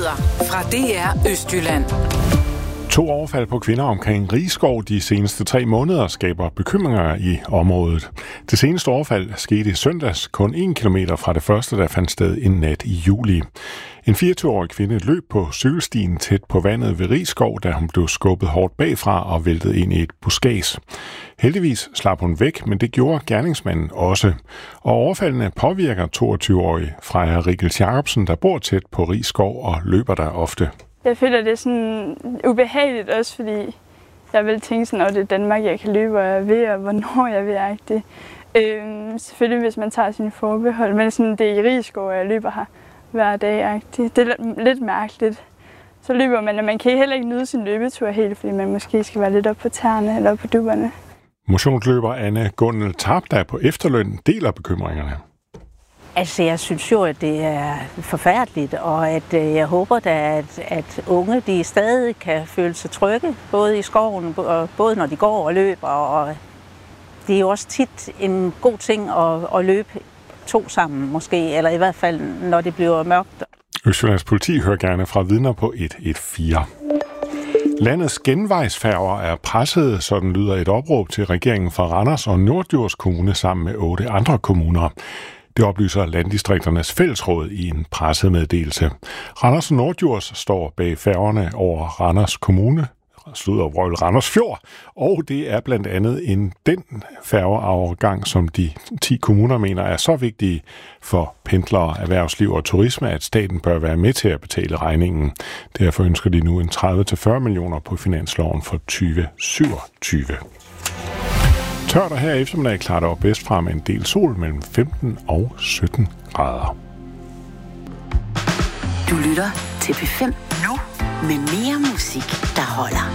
Nyheder fra DR Østjylland. 2 overfald på kvinder omkring Risskov de seneste 3 måneder skaber bekymringer i området. Det seneste overfald skete i søndags, kun 1 kilometer fra det første, der fandt sted en nat i juli. En 24-årig kvinde løb på cykelstien tæt på vandet ved Risskov, da hun blev skubbet hårdt bagfra og væltede ind i et buskads. Heldigvis slap hun væk, men det gjorde gerningsmanden også. Og overfaldene påvirker 22-årige Freja Rickels Jacobsen, der bor tæt på Risskov og løber der ofte. Jeg føler, det er sådan ubehageligt også, fordi jeg vil tænke sådan, at det er Danmark, jeg kan løbe, og jeg vil, og hvornår jeg vil. Selvfølgelig, hvis man tager sine forbehold, men sådan, det er i Risskov, og jeg løber her hver dag. Det er lidt mærkeligt. Så løber man, og man kan heller ikke nyde sin løbetur helt, fordi man måske skal være lidt op på tæerne eller op på dupperne. Motionsløber Anne Gunnel Tarp, der er på efterløn, deler bekymringerne. Altså, jeg synes jo, at det er forfærdeligt, og at jeg håber da, at unge de stadig kan føle sig trygge, både i skoven, og både når de går og løber. Og det er jo også tit en god ting at løbe 2 sammen, måske, eller i hvert fald, når det bliver mørkt. Østjyllands politi hører gerne fra vidner på 114. Landets genvejsfærger er presset, sådan lyder et opråb til regeringen fra Randers og Norddjurs Kommune sammen med 8 andre kommuner. Det oplyser Landdistrikternes Fællesråd i en pressemeddelelse. Randers og Norddjurs står bag færgerne over Randers Kommune, Randers Fjord, og det er blandt andet den færgeafgang, som de 10 kommuner mener er så vigtige for pendlere, erhvervsliv og turisme, at staten bør være med til at betale regningen. Derfor ønsker de nu en 30-40 millioner på finansloven for 2027. Tørt og her eftermiddag klarer det op bedst fra med en del sol mellem 15 og 17 grader. Du lytter til P5 nu med mere musik, der holder.